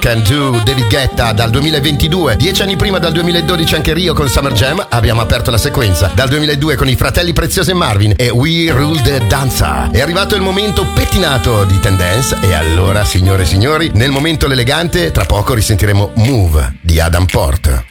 Can Do, David Guetta dal 2022. 10 anni prima, dal 2012, anche Rio con Summer Jam. Abbiamo aperto la sequenza dal 2002 con i fratelli Preziosi e Marvin e We Rule the Danza. È arrivato il momento pettinato di Tendance e allora, signore e signori, nel momento elegante, tra poco risentiremo Move di Adam Port.